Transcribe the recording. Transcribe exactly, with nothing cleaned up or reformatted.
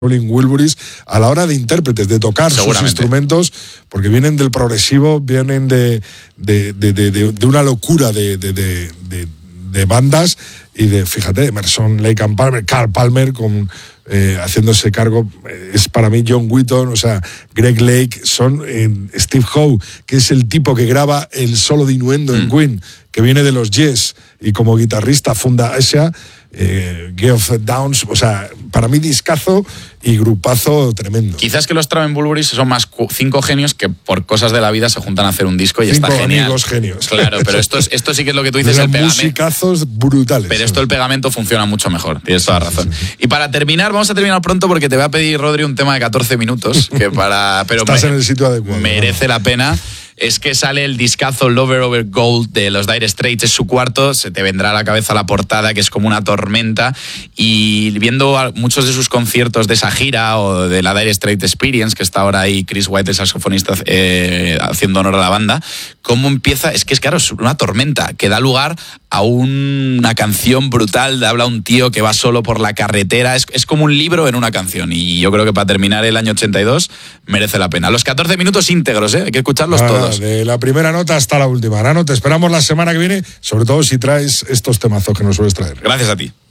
Traveling Wilburys a la hora de intérpretes, de tocar sus instrumentos, porque vienen del progresivo, vienen de, de, de, de, de, de una locura de, de, de, de, de bandas y de, fíjate, Emerson, Lake and Palmer, Carl Palmer con, eh, haciéndose cargo, es para mí John Wetton, o sea, Greg Lake, son eh, Steve Howe, que es el tipo que graba el solo de Innuendo mm. en Queen, que viene de los Yes y como guitarrista funda Asia, eh, Geoff Downes, o sea, para mí discazo y grupazo tremendo. Quizás que los Traveling Wilburys son más cu- cinco genios que por cosas de la vida se juntan a hacer un disco y cinco está genial. Amigos genios. Claro, pero esto, es, esto sí que es lo que tú dices, el pegamento. Musicazos brutales. Pero esto el pegamento funciona mucho mejor, tienes toda la razón. Sí, sí, sí. Y para terminar, vamos a terminar pronto porque te voy a pedir, Rodri, un tema de catorce minutos que para pero Estás me, en el sitio adecuado. Merece ¿no? la pena. Es que sale el discazo Lover Over Gold de los Dire Straits, es su cuarto, se te vendrá a la cabeza la portada, que es como una tormenta, y viendo muchos de sus conciertos de esa gira o de la Dire Straits Experience, que está ahora ahí Chris White, el saxofonista, eh, haciendo honor a la banda, cómo empieza, es que es claro, es una tormenta que da lugar a un, una canción brutal, habla un tío que va solo por la carretera, es, es como un libro en una canción, y yo creo que para terminar el año ochenta y dos merece la pena. Los catorce minutos íntegros, ¿eh? Hay que escucharlos ah, todos. De la primera nota hasta la última. Nano, te esperamos la semana que viene, sobre todo si traes estos temazos que nos sueles traer. Gracias a ti.